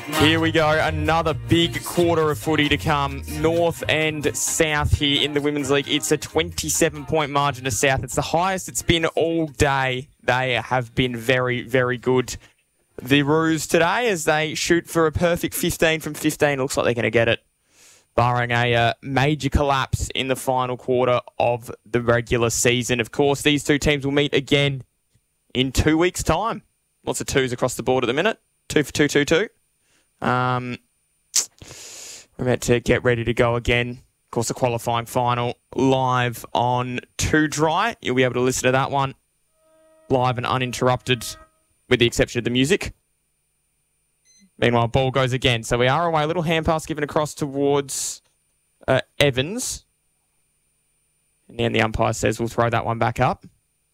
Here we go, another big quarter of footy to come. North and South here in the Women's League. It's a 27-point margin to South. It's the highest it's been all day. They have been very, very good. The Roos today, as they shoot for a perfect 15 from 15, looks like they're going to get it, barring a major collapse in the final quarter of the regular season. Of course, these two teams will meet again in 2 weeks' time. Lots of twos across the board at the minute. 2 for 2, 2, 2. We're about to get ready to go again. Of course, the qualifying final live on 2 Dry. You'll be able to listen to that one live and uninterrupted, with the exception of the music. Meanwhile, ball goes again. So we are away. A little hand pass given across towards Evans. And then the umpire says we'll throw that one back up.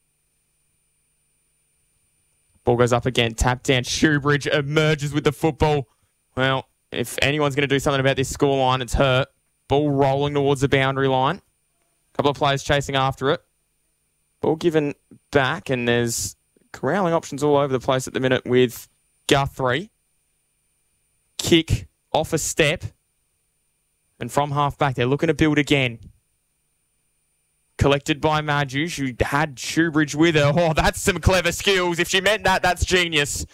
Ball goes up again. Tap down. Shoebridge emerges with the football. Well, if anyone's going to do something about this scoreline, it's her. Ball rolling towards the boundary line. A couple of players chasing after it. Ball given back, and there's corralling options all over the place at the minute with Guthrie. Kick off a step. And from half back, they're looking to build again. Collected by Maju. She had Shoebridge with her. Oh, that's some clever skills. If she meant that, that's genius.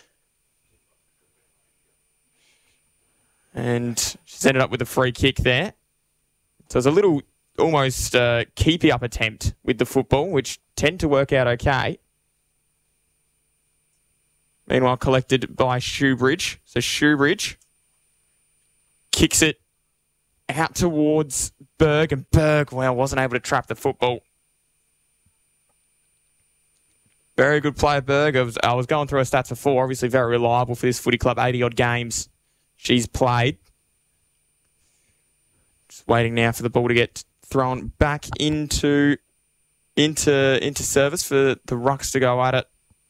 And she's ended up with a free kick there. So it's a little almost keepy-up attempt with the football, which tend to work out okay. Meanwhile, collected by Shoebridge. So Shoebridge kicks it out towards Berg, and Berg, well, wasn't able to trap the football. Very good player, Berg. I was going through her stats before. Obviously very reliable for this footy club. 80-odd games she's played. Just waiting now for the ball to get thrown back into service for the Rucks to go at it.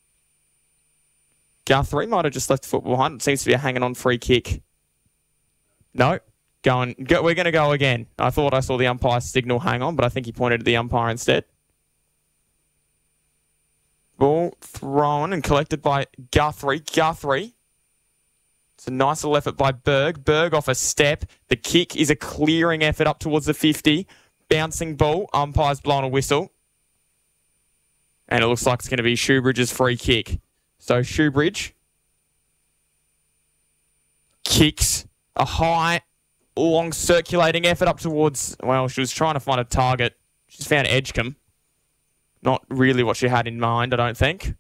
Guthrie might have just left the football behind. It seems to be a hanging-on free kick. No. We're going to go again. I thought I saw the umpire signal hang on, but I think he pointed at the umpire instead. Ball thrown and collected by Guthrie. Guthrie. It's a nice little effort by Berg. Berg off a step. The kick is a clearing effort up towards the 50. Bouncing ball. Umpire's blown a whistle. And it looks like it's going to be Shoebridge's free kick. So Shoebridge kicks a high, long circulating effort up towards, well, she was trying to find a target. She's found Edgecombe. Not really what she had in mind, I don't think.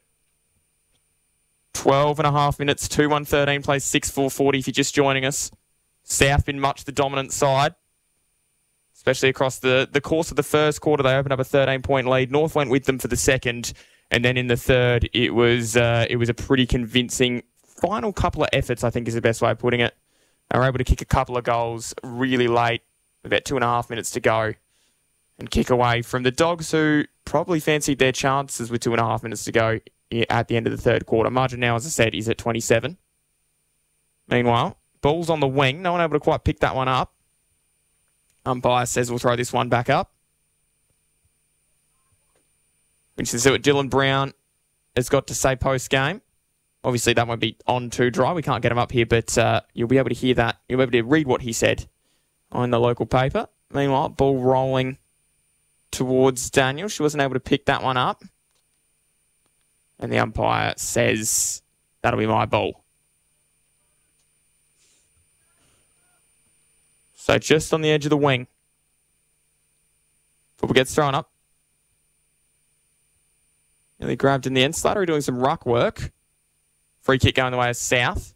12 and a half minutes, 2-1-13 plays 6-4-40 if you're just joining us. South been much the dominant side, especially across the course of the first quarter. They opened up a 13-point lead. North went with them for the second, and then in the third, it was a pretty convincing final couple of efforts, I think is the best way of putting it. They were able to kick a couple of goals really late, about 2.5 minutes to go, and kick away from the Dogs, who probably fancied their chances with 2.5 minutes to go at the end of the third quarter. Margin now, as I said, is at 27. Meanwhile, ball's on the wing. No one able to quite pick that one up. Umpire says we'll throw this one back up. Which is what Dylan Brown has got to say post-game. Obviously, that won't be on 2 Dry. We can't get him up here, but you'll be able to hear that. You'll be able to read what he said on the local paper. Meanwhile, ball rolling towards Daniel. She wasn't able to pick that one up. And the umpire says, that'll be my ball. So just on the edge of the wing. Football gets thrown up. Nearly grabbed in the end. Slattery doing some ruck work. Free kick going the way of South.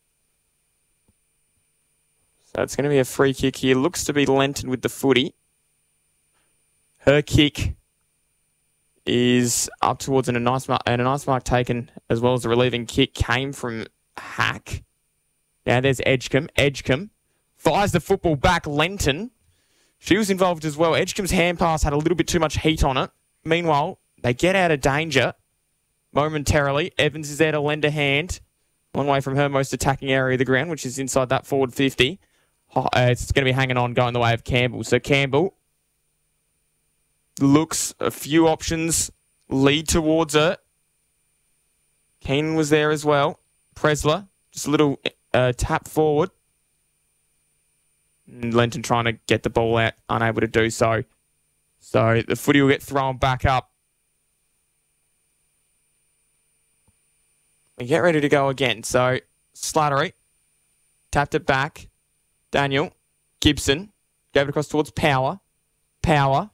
So it's going to be a free kick here. Looks to be Lenton with the footy. Her kick is up towards and a nice mark taken, as well as the relieving kick came from Hack. Now there's Edgecombe. Edgecombe fires the football back. Lenton, she was involved as well. Edgecombe's hand pass had a little bit too much heat on it. Meanwhile, they get out of danger momentarily. Evans is there to lend a hand. A long way from her most attacking area of the ground, which is inside that forward 50. It's going to be hanging on, going the way of Campbell. So Campbell looks, a few options lead towards her. Keenan was there as well. Presler, just a little tap forward. And Lenton trying to get the ball out, unable to do so. So the footy will get thrown back up. We get ready to go again. So Slattery tapped it back. Daniel Gibson gave it across towards Power. Power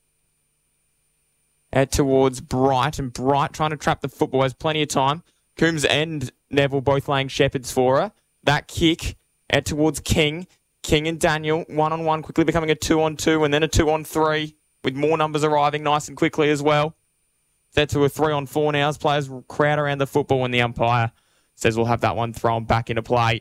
out towards Bright, and Bright trying to trap the football. Has plenty of time. Coombs and Neville both laying shepherds for her. That kick out towards King. King and Daniel, 1-on-1, quickly becoming a 2-on-2, and then a 2-on-3, with more numbers arriving nice and quickly as well. Set to a 3-on-4 now as players crowd around the football, and the umpire says we'll have that one thrown back into play.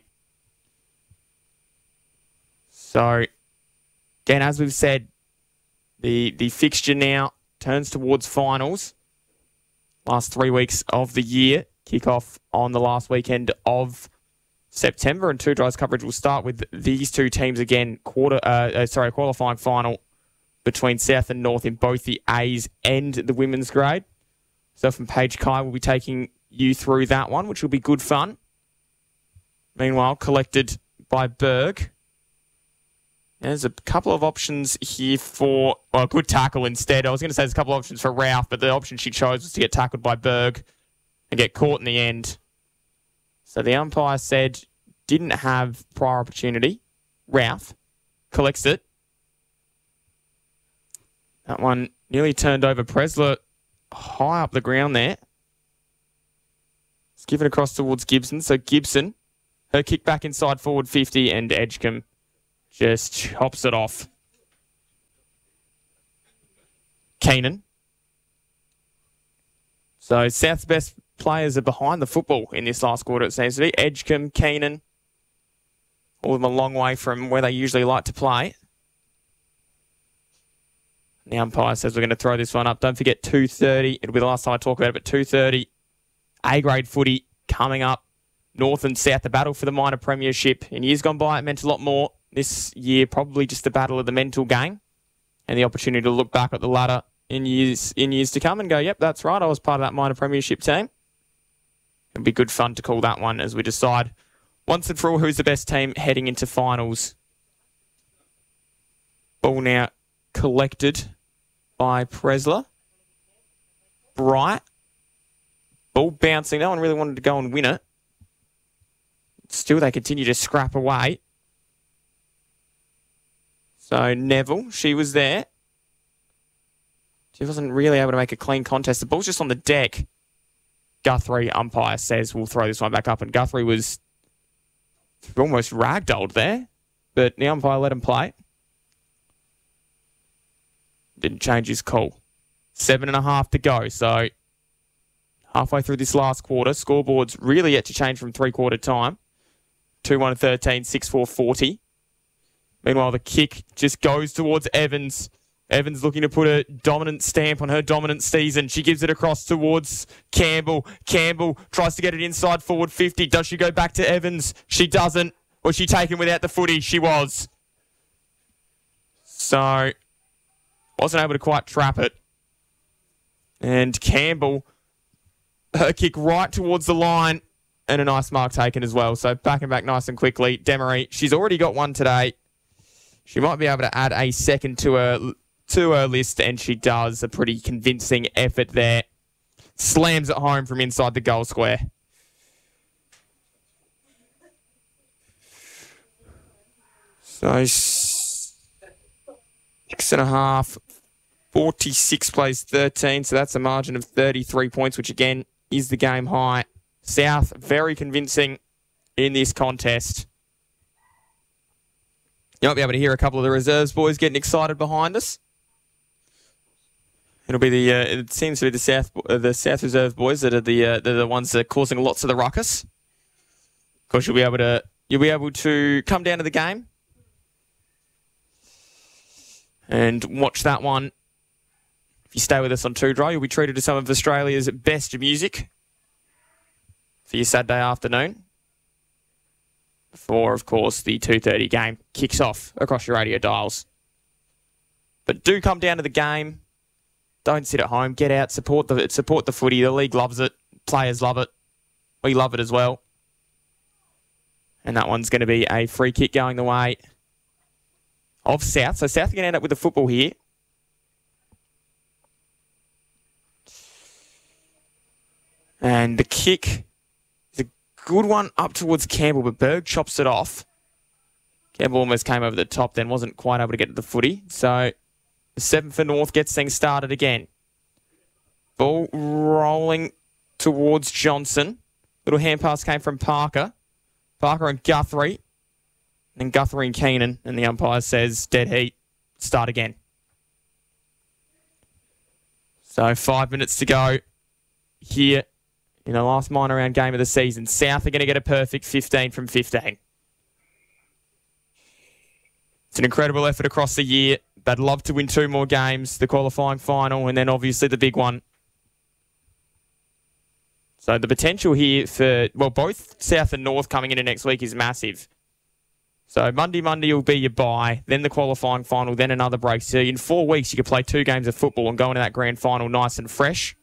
So, again, as we've said, the fixture now turns towards finals. Last 3 weeks of the year. Kick off on the last weekend of September, and Two Drives coverage will start with these two teams again. Qualifying final between South and North in both the A's and the women's grade. So from Paige Kai, we'll be taking you through that one, which will be good fun. Meanwhile, collected by Berg. There's a couple of options here for, well, a good tackle instead. I was going to say there's a couple of options for Ralph, but the option she chose was to get tackled by Berg and get caught in the end. So the umpire said didn't have prior opportunity. Ralph collects it. That one nearly turned over. Presler high up the ground there. Let's give it across towards Gibson. So Gibson, her kick back inside forward 50, and Edgecombe just chops it off. Keenan. So South's best players are behind the football in this last quarter, it seems to be. Edgecombe, Keenan, all of them a long way from where they usually like to play. The umpire says we're going to throw this one up. Don't forget 2:30. It'll be the last time I talk about it, but 2:30. A-grade footy coming up. North and South, the battle for the minor premiership. In years gone by, it meant a lot more. This year, probably just the battle of the mental game and the opportunity to look back at the ladder in years to come and go, yep, that's right, I was part of that minor premiership team. It'll be good fun to call that one as we decide once and for all who's the best team heading into finals. Ball now collected by Presler. Bright. Ball bouncing. No one really wanted to go and win it. Still, they continue to scrap away. So Neville, she was there. She wasn't really able to make a clean contest. The ball's just on the deck. Guthrie, umpire, says we'll throw this one back up. And Guthrie was almost ragdolled there. But the umpire let him play. Didn't change his call. 7.5 to go. So halfway through this last quarter. Scoreboard's really yet to change from three-quarter time. 2-1-13, 6-4-40. Meanwhile, the kick just goes towards Evans. Evans looking to put a dominant stamp on her dominant season. She gives it across towards Campbell. Campbell tries to get it inside forward 50. Does she go back to Evans? She doesn't. Was she taken without the footy? She was. So, wasn't able to quite trap it. And Campbell, her kick right towards the line. And a nice mark taken as well. So, back and back nice and quickly. Demery, she's already got one today. She might be able to add a second to her list, and she does. A pretty convincing effort there. Slams it home from inside the goal square. So 6.5, 46 plays 13, so that's a margin of 33 points, which again is the game high. South, very convincing in this contest. You might be able to hear a couple of the reserves boys getting excited behind us. It'll be it seems to be the South Reserve boys that are the ones that are causing lots of the ruckus. Of course, you'll be able to come down to the game and watch that one. If you stay with us on 2 Dry, you'll be treated to some of Australia's best music for your Saturday afternoon. Before, of course, the 2:30 game kicks off across your radio dials. But do come down to the game. Don't sit at home. Get out. Support the footy. The league loves it. Players love it. We love it as well. And that one's going to be a free kick going the way of South. So South are going to end up with the football here. And the kick is a good one up towards Campbell, but Berg chops it off. Campbell almost came over the top then, wasn't quite able to get to the footy. So the 7 for North gets things started again. Ball rolling towards Johnson. Little hand pass came from Parker. Parker and Guthrie. And Guthrie and Keenan. And the umpire says, dead heat, start again. So 5 minutes to go here in the last minor round game of the season. South are going to get a perfect 15 from 15. It's an incredible effort across the year. They'd love to win 2 more games, the qualifying final, and then obviously the big one. So the potential here for, well, both South and North coming into next week is massive. So Monday will be your bye, then the qualifying final, then another break. So in 4 weeks, you could play 2 games of football and go into that grand final nice and fresh.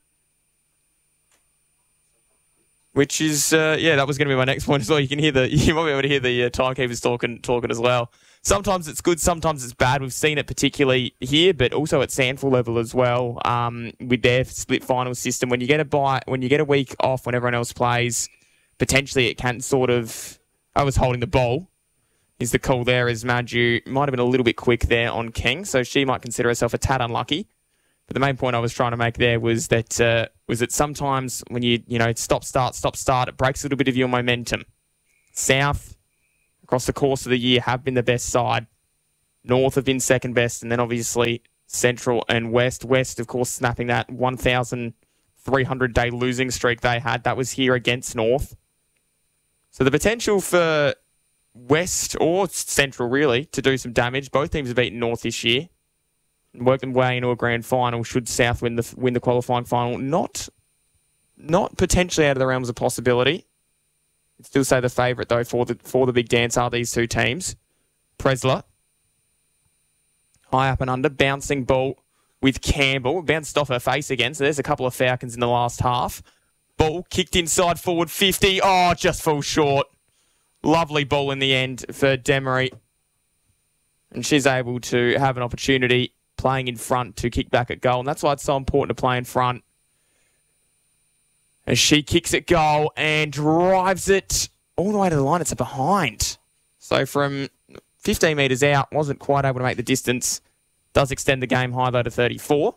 Which is, that was going to be my next point as well. You might be able to hear the timekeepers talking as well. Sometimes it's good, sometimes it's bad. We've seen it particularly here, but also at Sandford level as well, with their split final system. When you get a week off when everyone else plays, potentially it can sort of, I was holding the ball, is the call there, as Madju might have been a little bit quick there on King, so she might consider herself a tad unlucky. But the main point I was trying to make there was that sometimes when you stop, start, it breaks a little bit of your momentum. South, across the course of the year, have been the best side. North have been second best, and then obviously Central and West. West, of course, snapping that 1,300-day losing streak they had. That was here against North. So the potential for West or Central, really, to do some damage. Both teams have beaten North this year and worked their way into a grand final should South win the qualifying final. Not potentially out of the realms of possibility. I'd still say the favourite, though, for the big dance are these 2 teams. Presler, high up and under, bouncing ball with Campbell. Bounced off her face again, so there's a couple of Falcons in the last half. Ball kicked inside forward 50. Oh, just falls short. Lovely ball in the end for Demery. And she's able to have an opportunity playing in front to kick back at goal. And that's why it's so important to play in front. As she kicks at goal and drives it all the way to the line. It's a behind. So from 15 metres out, wasn't quite able to make the distance. Does extend the game high, though, to 34.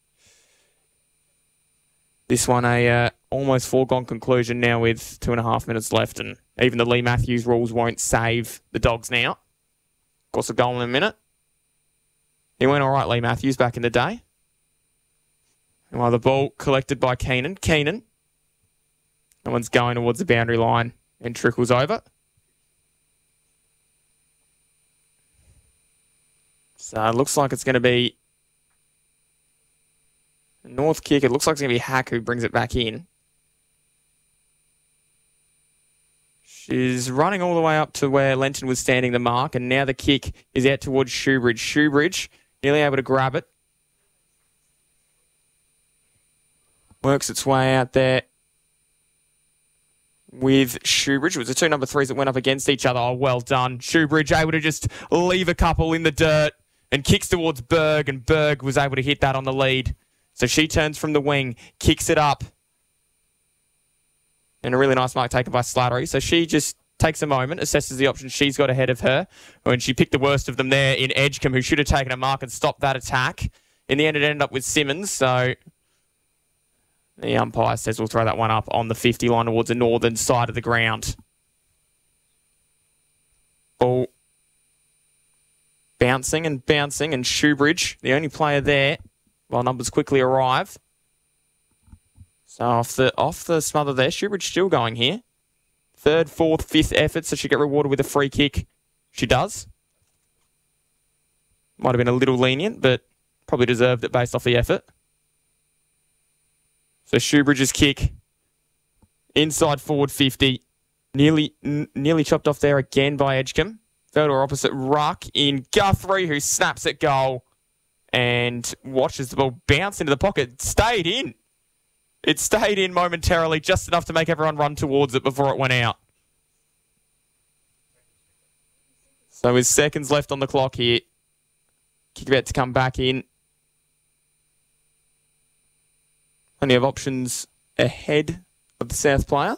This one a almost foregone conclusion now with 2.5 minutes left. And even the Lee Matthews rules won't save the Dogs now. Of course, a goal in a minute. He went all right, Lee Matthews, back in the day. And while the ball collected by Keenan. That one's going towards the boundary line and trickles over. So it looks like it's going to be a North kick. It looks like it's going to be Hack who brings it back in. She's running all the way up to where Lenton was standing the mark, and now the kick is out towards Shoebridge. Shoebridge nearly able to grab it. Works its way out there with Shoebridge. It was the 2 number 3s that went up against each other. Oh, well done. Shoebridge able to just leave a couple in the dirt and kicks towards Berg, and Berg was able to hit that on the lead. So she turns from the wing, kicks it up. And a really nice mark taken by Slattery. So she just takes a moment, assesses the options she's got ahead of her. And she picked the worst of them there in Edgecombe, who should have taken a mark and stopped that attack. In the end, it ended up with Simmons. So the umpire says we'll throw that one up on the 50 line towards the northern side of the ground. Ball bouncing, and Shoebridge, the only player there, while numbers quickly arrive. So off the smother there, Shoebridge still going here. 3rd, 4th, 5th effort, so she get rewarded with a free kick. She does. Might have been a little lenient, but probably deserved it based off the effort. So Shoebridge's kick, inside forward 50, nearly chopped off there again by Edgecombe. Fell to her opposite ruck in Guthrie, who snaps at goal and watches the ball bounce into the pocket. Stayed in. It stayed in momentarily, just enough to make everyone run towards it before it went out. So with seconds left on the clock here, kick about to come back in. Plenty of options ahead of the South player.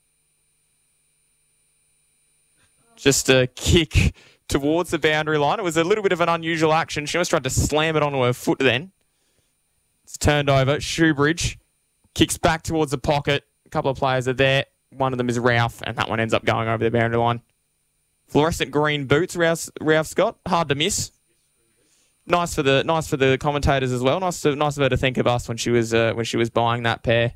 Just a kick towards the boundary line. It was a little bit of an unusual action. She almost tried to slam it onto her foot then. It's turned over. Shoebridge kicks back towards the pocket. A couple of players are there. One of them is Ralph, and that one ends up going over the boundary line. Fluorescent green boots, Ralph Scott. Hard to miss. Nice for the commentators as well. Nice of her to think of us when she was buying that pair.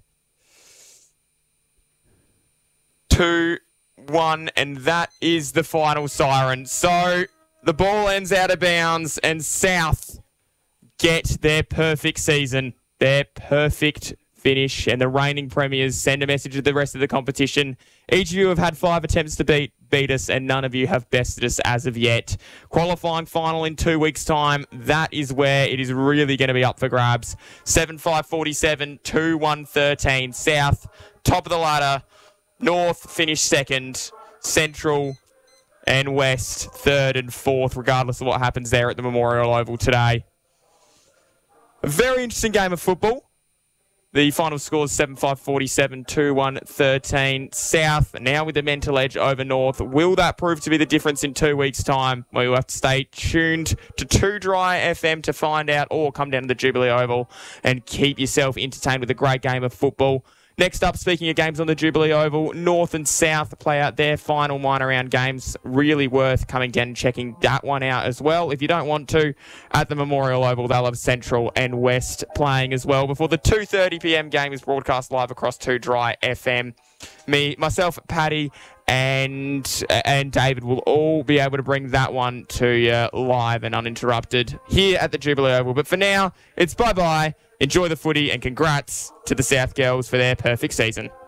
2-1, and that is the final siren. So the ball ends out of bounds, and South get their perfect season, their perfect finish, and the reigning premiers send a message to the rest of the competition. Each of you have had 5 attempts to beat us, and none of you have bested us as of yet. Qualifying final in 2 weeks' time, that is where it is really going to be up for grabs. 7-5-47, 2-1-13. South, top of the ladder. North finished second. Central and West, third and fourth, regardless of what happens there at the Memorial Oval today. A very interesting game of football. The final score is 7-5-47, 2-1-13. South now with the mental edge over North. Will that prove to be the difference in 2 weeks' time? Well, you'll have to stay tuned to 2 Dry FM to find out, or come down to the Jubilee Oval and keep yourself entertained with a great game of football. Next up, speaking of games on the Jubilee Oval, North and South play out their final minor round games. Really worth coming down and checking that one out as well. If you don't want to, at the Memorial Oval, they'll have Central and West playing as well before the 2:30 p.m. game is broadcast live across 2 Dry FM. Myself, Paddy, and David will all be able to bring that one to you live and uninterrupted here at the Jubilee Oval. But for now, it's bye-bye. Enjoy the footy, and congrats to the South girls for their perfect season.